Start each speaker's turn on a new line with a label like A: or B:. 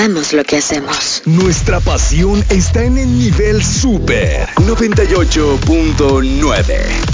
A: amamos lo que hacemos.
B: Nuestra pasión está en el nivel Super 98.9.